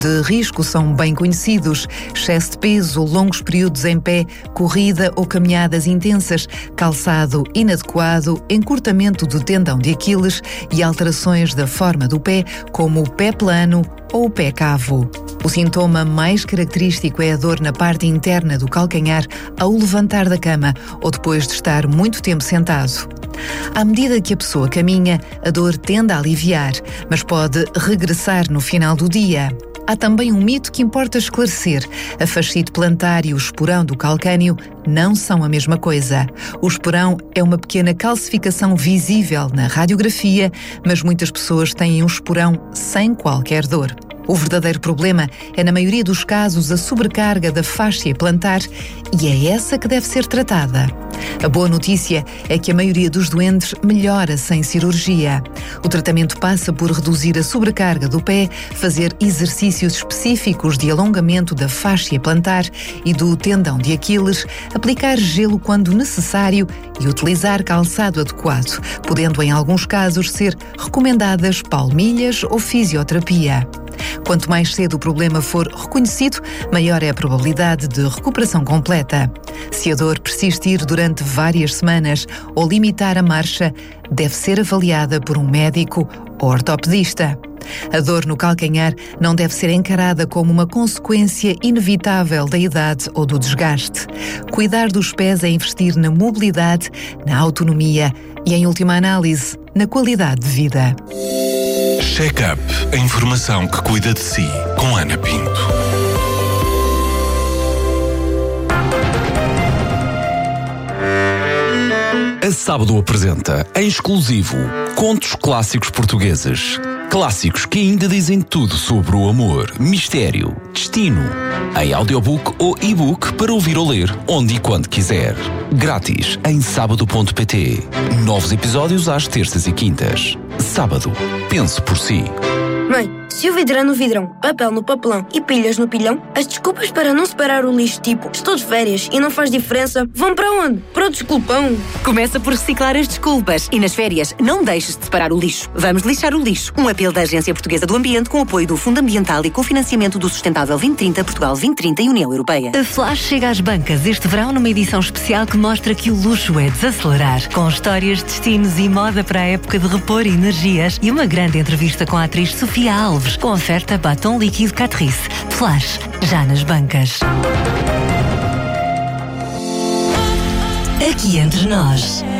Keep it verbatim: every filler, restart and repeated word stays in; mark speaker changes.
Speaker 1: de risco são bem conhecidos: excesso de peso, longos períodos em pé, corrida ou caminhadas intensas, calçado inadequado, encurtamento do tendão de Aquiles e alterações da forma do pé, como o pé plano ou o pé cavo. O sintoma mais característico é a dor na parte interna do calcanhar ao levantar da cama ou depois de estar muito tempo sentado. À medida que a pessoa caminha, a dor tende a aliviar, mas pode regressar no final do dia. Há também um mito que importa esclarecer: a fascite plantar e o esporão do calcâneo não são a mesma coisa. O esporão é uma pequena calcificação visível na radiografia, mas muitas pessoas têm um esporão sem qualquer dor. O verdadeiro problema é, na maioria dos casos, a sobrecarga da fáscia plantar, e é essa que deve ser tratada. A boa notícia é que a maioria dos doentes melhora sem cirurgia. O tratamento passa por reduzir a sobrecarga do pé, fazer exercícios específicos de alongamento da fáscia plantar e do tendão de Aquiles, aplicar gelo quando necessário e utilizar calçado adequado, podendo em alguns casos ser recomendadas palmilhas ou fisioterapia. Quanto mais cedo o problema for reconhecido, maior é a probabilidade de recuperação completa. Se a dor persistir durante várias semanas ou limitar a marcha, deve ser avaliada por um médico ou ortopedista. A dor no calcanhar não deve ser encarada como uma consequência inevitável da idade ou do desgaste. Cuidar dos pés é investir na mobilidade, na autonomia e, em última análise, na qualidade de vida.
Speaker 2: Check-up, a informação que cuida de si, com Ana Pinto.
Speaker 3: A Sábado apresenta, em exclusivo, Contos Clássicos Portugueses. Clássicos que ainda dizem tudo sobre o amor, mistério, destino. Em audiobook ou e-book para ouvir ou ler, onde e quando quiser. Grátis em sábado ponto pt. Novos episódios às terças e quintas. Sábado. Pense por si.
Speaker 4: Mãe, se o vidro é no vidrão, papel no papelão e pilhas no pilhão, as desculpas para não separar o lixo, tipo estou de férias e não faz diferença, vão para onde? Para o desculpão.
Speaker 5: Começa por reciclar as desculpas e nas férias não deixes de separar o lixo. Vamos lixar o lixo. Um apelo da Agência Portuguesa do Ambiente com apoio do Fundo Ambiental e cofinanciamento do Sustentável vinte trinta, Portugal vinte trinta e União Europeia.
Speaker 6: A Flash chega às bancas este verão numa edição especial que mostra que o luxo é desacelerar, com histórias, destinos e moda para a época de repor energias e uma grande entrevista com a atriz Sofia Alves, com oferta batom líquido Catrice. Flash, já nas bancas. Aqui entre nós.